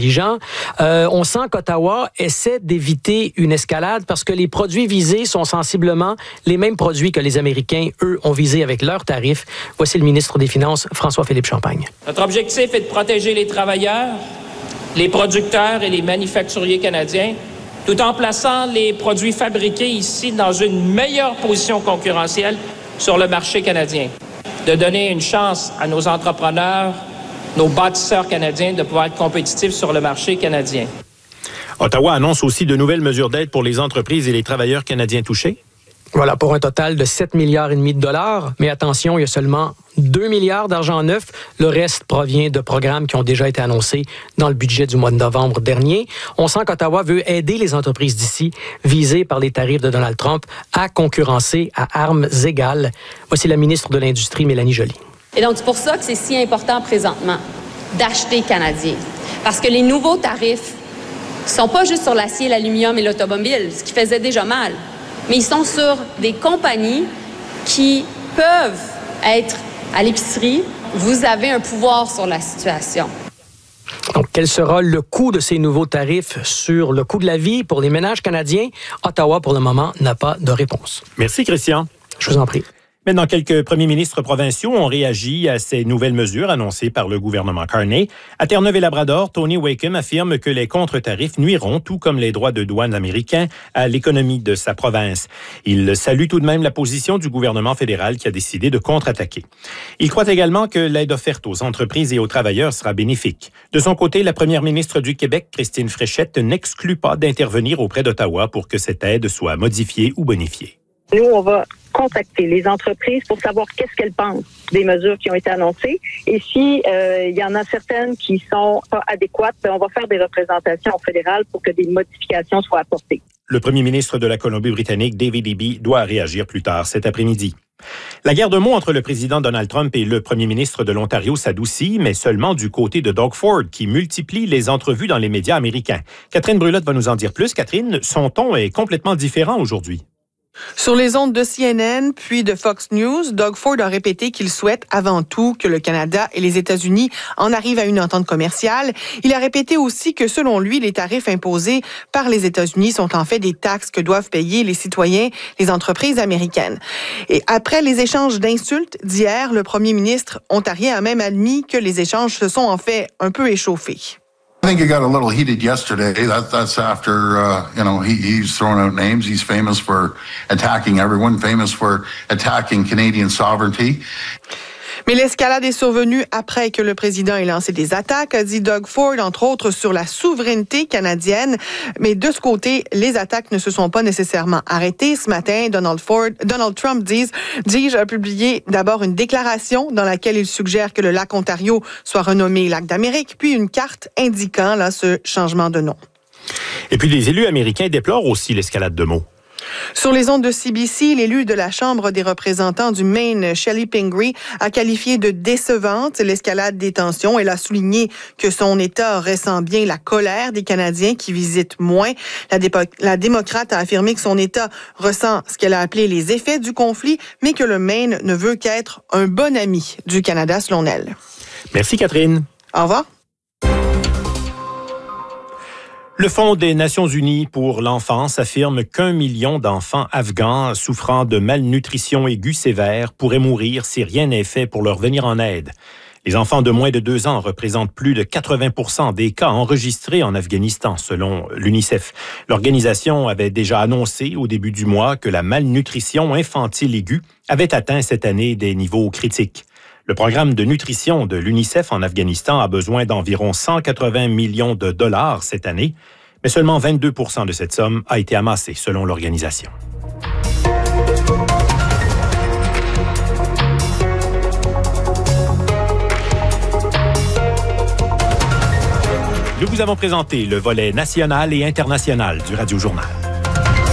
intelligent. On sent qu'Ottawa essaie d'éviter une escalade parce que les produits visés sont sensiblement les mêmes produits que les Américains, eux, ont visés avec leurs tarifs. Voici le ministre des Finances, François-Philippe Champagne. Notre objectif est de protéger les travailleurs, les producteurs et les manufacturiers canadiens, tout en plaçant les produits fabriqués ici dans une meilleure position concurrentielle sur le marché canadien. De donner une chance à nos entrepreneurs, nos bâtisseurs canadiens de pouvoir être compétitifs sur le marché canadien. Ottawa annonce aussi de nouvelles mesures d'aide pour les entreprises et les travailleurs canadiens touchés. Voilà, pour un total de 7,5 milliards de dollars. Mais attention, il y a seulement 2 milliards d'argent neuf. Le reste provient de programmes qui ont déjà été annoncés dans le budget du mois de novembre dernier. On sent qu'Ottawa veut aider les entreprises d'ici, visées par les tarifs de Donald Trump, à concurrencer à armes égales. Voici la ministre de l'Industrie, Mélanie Joly. Et donc, c'est pour ça que c'est si important présentement d'acheter canadien. Parce que les nouveaux tarifs ne sont pas juste sur l'acier, l'aluminium et l'automobile, ce qui faisait déjà mal. Mais ils sont sur des compagnies qui peuvent être à l'épicerie. Vous avez un pouvoir sur la situation. Donc, quel sera le coût de ces nouveaux tarifs sur le coût de la vie pour les ménages canadiens? Ottawa, pour le moment, n'a pas de réponse. Merci, Christian. Je vous en prie. Maintenant, quelques premiers ministres provinciaux ont réagi à ces nouvelles mesures annoncées par le gouvernement Carney. À Terre-Neuve et Labrador, Tony Wakeham affirme que les contre-tarifs nuiront, tout comme les droits de douane américains, à l'économie de sa province. Il salue tout de même la position du gouvernement fédéral qui a décidé de contre-attaquer. Il croit également que l'aide offerte aux entreprises et aux travailleurs sera bénéfique. De son côté, la première ministre du Québec, Christine Fréchette, n'exclut pas d'intervenir auprès d'Ottawa pour que cette aide soit modifiée ou bonifiée. Nous, on va contacter les entreprises pour savoir qu'est-ce qu'elles pensent des mesures qui ont été annoncées. Et si il y en a certaines qui sont pas adéquates, on va faire des représentations fédérales pour que des modifications soient apportées. Le premier ministre de la Colombie-Britannique, David Eby, doit réagir plus tard cet après-midi. La guerre de mots entre le président Donald Trump et le premier ministre de l'Ontario s'adoucit, mais seulement du côté de Doug Ford, qui multiplie les entrevues dans les médias américains. Catherine Brulotte va nous en dire plus. Catherine, son ton est complètement différent aujourd'hui. Sur les ondes de CNN puis de Fox News, Doug Ford a répété qu'il souhaite avant tout que le Canada et les États-Unis en arrivent à une entente commerciale. Il a répété aussi que selon lui, les tarifs imposés par les États-Unis sont en fait des taxes que doivent payer les citoyens, les entreprises américaines. Et après les échanges d'insultes d'hier, le premier ministre ontarien a même admis que les échanges se sont en fait un peu échauffés. I think it got a little heated yesterday. That's after, he's thrown out names. He's famous for attacking everyone, famous for attacking Canadian sovereignty. Mais l'escalade est survenue après que le président ait lancé des attaques, a dit Doug Ford, entre autres sur la souveraineté canadienne. Mais de ce côté, les attaques ne se sont pas nécessairement arrêtées. Ce matin, Donald Trump, a publié d'abord une déclaration dans laquelle il suggère que le lac Ontario soit renommé lac d'Amérique, puis une carte indiquant ce changement de nom. Et puis les élus américains déplorent aussi l'escalade de mots. Sur les ondes de CBC, l'élu de la Chambre des représentants du Maine, Shelley Pingree, a qualifié de décevante l'escalade des tensions. Elle a souligné que son État ressent bien la colère des Canadiens qui visitent moins. La démocrate a affirmé que son État ressent ce qu'elle a appelé les effets du conflit, mais que le Maine ne veut qu'être un bon ami du Canada, selon elle. Merci, Catherine. Au revoir. Le Fonds des Nations unies pour l'enfance affirme qu'1 million d'enfants afghans souffrant de malnutrition aiguë sévère pourraient mourir si rien n'est fait pour leur venir en aide. Les enfants de moins de 2 ans représentent plus de 80% des cas enregistrés en Afghanistan, selon l'UNICEF. L'organisation avait déjà annoncé au début du mois que la malnutrition infantile aiguë avait atteint cette année des niveaux critiques. Le programme de nutrition de l'UNICEF en Afghanistan a besoin d'environ 180 millions de dollars cette année, mais seulement 22% de cette somme a été amassée, selon l'organisation. Nous vous avons présenté le volet national et international du Radio Journal.